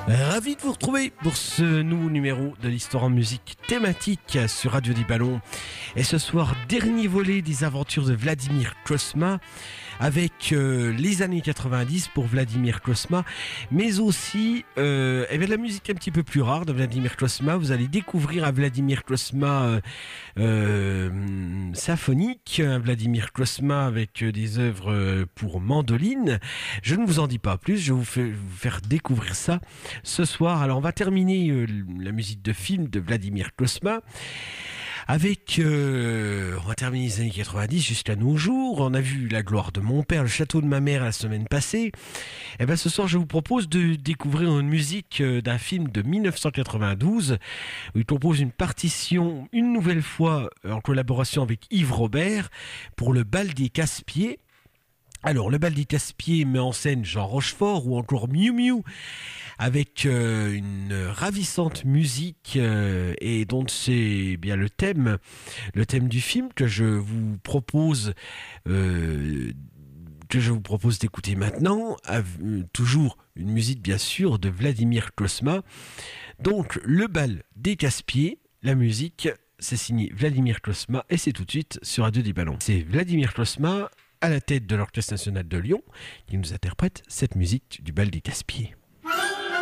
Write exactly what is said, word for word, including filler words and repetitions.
Ravi de vous retrouver pour ce nouveau numéro de l'Histoire en musique thématique sur Radio des Ballons. Et ce soir, dernier volet des aventures de Vladimir Cosma avec euh, les années quatre-vingt-dix pour Vladimir Cosma, mais aussi euh, eh bien, de la musique un petit peu plus rare de Vladimir Cosma. Vous allez découvrir un Vladimir Cosma euh, euh, symphonique, un Vladimir Cosma avec des œuvres pour mandoline. Je ne vous en dis pas plus, je vais vous, fais, vous faire découvrir ça ce soir. Alors on va terminer euh, la musique de film de Vladimir Cosma avec, euh, on va terminer les années quatre-vingt-dix jusqu'à nos jours. On a vu La gloire de mon père, Le château de ma mère la semaine passée. Et bien ce soir je vous propose de découvrir une musique d'un film de dix-neuf cent quatre-vingt-douze où il compose une partition une nouvelle fois en collaboration avec Yves Robert pour le bal des Casse-Pieds. Alors, le bal des Casse-Pieds met en scène Jean Rochefort ou encore Miu Miu avec euh, une ravissante musique euh, et dont c'est bien le thème, le thème du film que je vous propose euh, que je vous propose d'écouter maintenant. Euh, toujours une musique bien sûr de Vladimir Cosma. Donc, le bal des Casse-Pieds, la musique, c'est signé Vladimir Cosma et c'est tout de suite sur Radio des Ballons. C'est Vladimir Cosma à la tête de l'Orchestre National de Lyon, qui nous interprète cette musique du bal des Casse-Pieds.